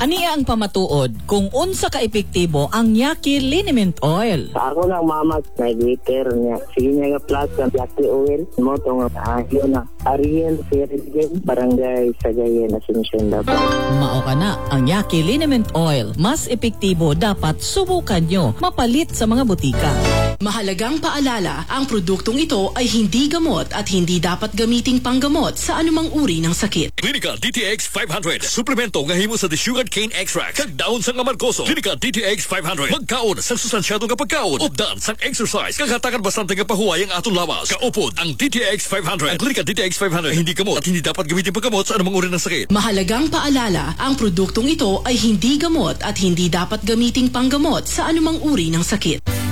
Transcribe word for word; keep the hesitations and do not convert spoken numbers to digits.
Ania ang pamatuod kung unsa ka epektibo ang Yaqui Liniment Oil. Sa ako lang mamas na glitter niya. Sige niya nga plus ng Yaqui Oil. Mo itong ahyo na Ariel Ferrigen, Barangay Sagayen, Asuncion dapat. Mao ka na, ang Yaqui Liniment Oil. Mas epektibo dapat subukan nyo mapalit sa mga butika. Mahalagang paalala, ang produktong ito ay hindi gamot at hindi dapat gamiting panggamot sa anumang uri ng sakit. Clinica D T X five hundred. Suplemento nga himo sa sugar cane extract. Kag daon sang amargoso. Clinica D T X five hundred. Magkaon sang sustansyadong nga pagkaon. Updan sang exercise. Kag hatagan bastante nga pahuway ang atong lawas. Kaupod ang D T X five hundred. Ang Clinica D T X five hundred ay hindi gamot at hindi dapat gamitin panggamot sa anumang uri ng sakit. Mahalagang paalala, ang produktong ito ay hindi gamot at hindi dapat gamiting panggamot sa anumang uri ng sakit.